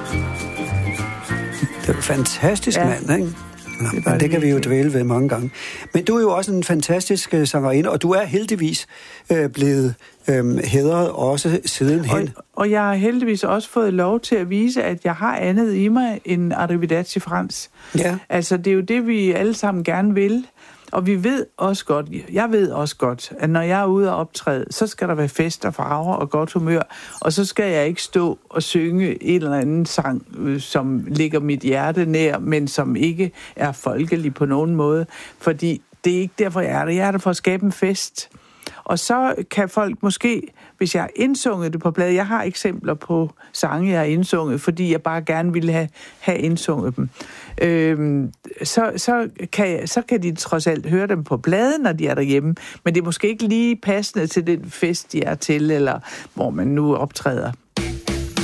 Det er jo fantastisk mand, ikke? Ja, det kan vi jo dvæle ved mange gange. Men du er jo også en fantastisk sangerinde, og du er heldigvis blevet hædret også sidenhen. Og jeg har heldigvis også fået lov til at vise, at jeg har andet i mig end Arrivederci Frans. Ja. Altså, det er jo det, vi alle sammen gerne vil. Og vi ved også godt, jeg ved også godt, at når jeg er ude og optræde, så skal der være fest og farver og godt humør, og så skal jeg ikke stå og synge en eller anden sang, som ligger mit hjerte nær, men som ikke er folkelig på nogen måde, fordi det er ikke derfor, jeg er der. Jeg er der for at skabe en fest. Og så kan folk måske, hvis jeg har indsunget det på plade, jeg har eksempler på sange, jeg har indsunget, fordi jeg bare gerne ville have indsunget dem, så kan de trods alt høre dem på pladen, når de er derhjemme, men det er måske ikke lige passende til den fest, de er til, eller hvor man nu optræder.